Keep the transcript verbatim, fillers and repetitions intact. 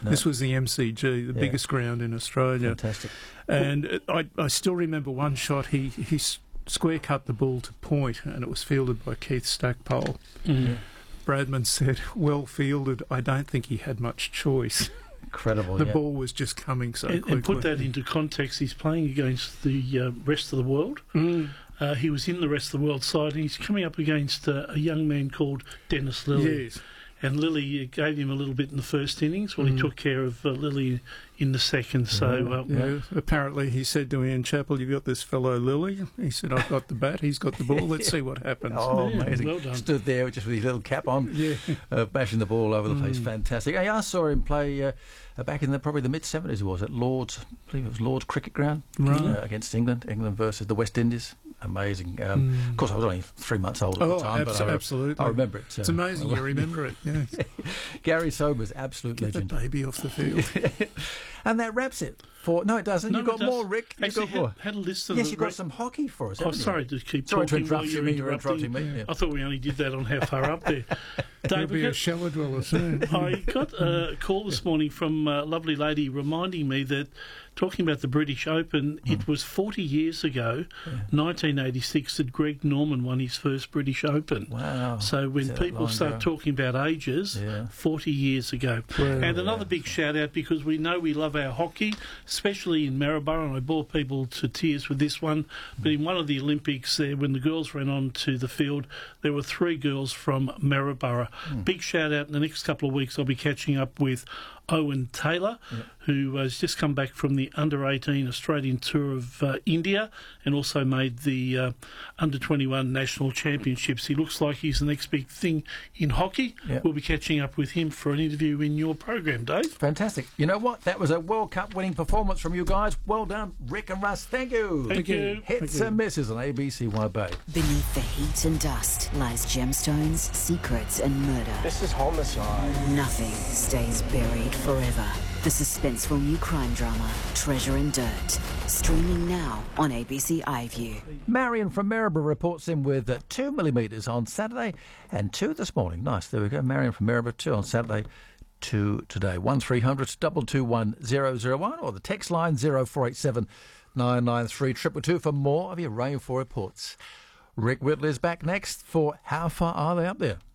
No. This was the M C G, the Yeah. biggest ground in Australia. Fantastic. And I, I still remember one shot, he, he s- square cut the ball to point, and it was fielded by Keith Stackpole. Mm. Bradman said, well fielded, I don't think he had much choice. Incredible. The yeah. ball was just coming so And, quickly. and put that into context, he's playing against the uh, rest of the world. Mm. Uh, he was in the rest of the world side, and he's coming up against uh, a young man called Dennis Lilly. Yes. And Lilly uh, gave him a little bit in the first innings. Well, Mm. he took care of uh, Lilly in the second. So, uh, Yeah, apparently he said to Ian Chappell, you've got this fellow Lilly. He said, I've got the bat, he's got the ball, let's see what happens. Oh, Yeah, amazing. well done. Stood there just with his little cap on, Yeah. uh, bashing the ball over the place. Mm. Fantastic. Hey, I saw him play uh, uh, back in the probably the mid-seventies, it was, at Lord's, I believe it was Lord's Cricket Ground, Right. uh, against England, England versus the West Indies. Amazing. Um, Mm. Of course, I was only three months old at Oh, the time, abs- but I, absolutely. I remember it. It's uh, amazing you remember it. Yeah. Gary Sobers, absolute Get the legend. baby off the field. And that wraps it for... No, it doesn't. No, You've got it does. more, Rick. You've Actually, got more. had, had a list of Yes, the you've got rec- some hockey for us, Oh, haven't you? sorry to keep Sorry to talking while interrupt you. you're me, You're interrupting. interrupting me. Yeah. I thought we only did that on how far up there. He'll Dave, be we a got, shallow dweller soon. I got a call this morning from a lovely lady reminding me that, talking about the British Open, Hmm. it was forty years ago, nineteen eighty-six, that Greg Norman won his first British Open. Wow. So when Is that people long start ago? talking about ages, Yeah. forty years ago. Well, and another big shout out, because we know we love our hockey, especially in Maryborough, and I bore people to tears with this one, but in one of the Olympics there, when the girls ran onto the field, there were three girls from Maryborough. Big shout out. In the next couple of weeks I'll be catching up with Owen Taylor, who has just come back from the under eighteen Australian tour of uh, India, and also made the uh, under twenty-one national championships. He looks like he's the next big thing in hockey. Yeah. We'll be catching up with him for an interview in your program, Dave. Fantastic. You know what? That was a World Cup winning performance from you guys. Well done, Rick and Russ. Thank you. Thank you. Hits and misses on A B C One Bay. Beneath the heat and dust lies gemstones, secrets, and murder. This is homicide. Nothing stays buried forever. The suspenseful new crime drama, Treasure and Dirt. Streaming now on A B C iView. Marion from Maryborough reports in with uh, two millimetres on Saturday and two this morning. Nice. There we go. Marion from Maryborough, two on Saturday, two today. one three hundred two two one zero zero one or the text line zero four eight seven nine nine three two two two for more of your rainfall reports. Rick Whitley is back next for How Far Are They Up There?